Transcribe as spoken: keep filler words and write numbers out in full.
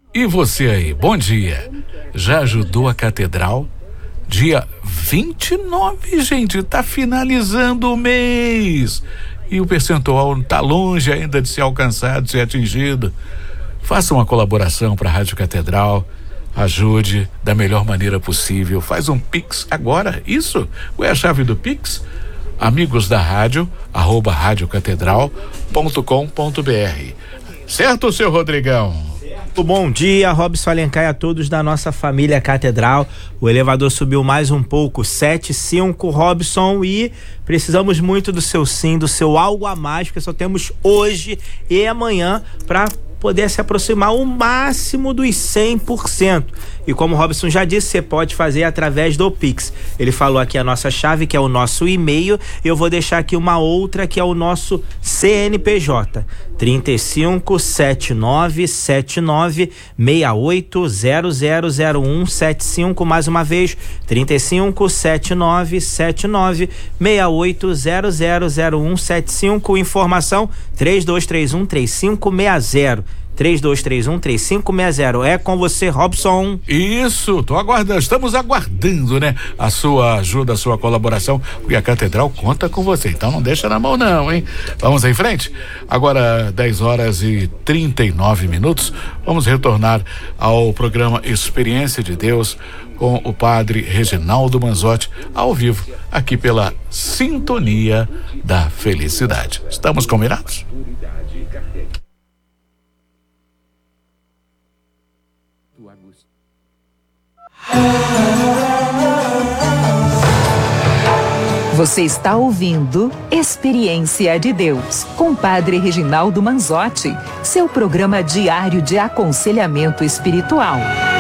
E você aí, bom dia. Já ajudou a Catedral? Dia vinte e nove, gente, tá finalizando o mês. E o percentual tá longe ainda de ser alcançado, de ser atingido. Faça uma colaboração para a Rádio Catedral. Ajude da melhor maneira possível. Faz um Pix agora, isso? Qual é a chave do Pix? Amigos da rádio, arroba radiocatedral ponto com ponto br. Certo, seu Rodrigão? Bom dia, Robson Alencar, e a todos da nossa família Catedral. O elevador subiu mais um pouco, sete cinco, Robson, e precisamos muito do seu sim, do seu algo a mais, porque só temos hoje e amanhã para poder se aproximar o máximo dos cem por cento. E como o Robson já disse, você pode fazer através do Pix. Ele falou aqui a nossa chave, que é o nosso e-mail. Eu vou deixar aqui uma outra, que é o nosso C N P J. trinta e cinco, setenta e nove, setenta e nove, sessenta e oito, zero zero zero um, setenta e cinco, mais uma vez, trinta e cinco, setenta e nove, setenta e nove, sessenta e oito, zero zero zero um, setenta e cinco. Informação três dois três um, três cinco seis zero. três dois três um, três cinco seis zero. É com você, Robson. Isso, tô aguardando, estamos aguardando, né? A sua ajuda, a sua colaboração, porque a Catedral conta com você, então não deixa na mão não, hein? Vamos em frente? Agora dez horas e trinta e nove minutos, vamos retornar ao programa Experiência de Deus com o padre Reginaldo Manzotti, ao vivo, aqui pela Sintonia da Felicidade. Estamos combinados? Você está ouvindo Experiência de Deus, com Padre Reginaldo Manzotti, seu programa diário de aconselhamento espiritual.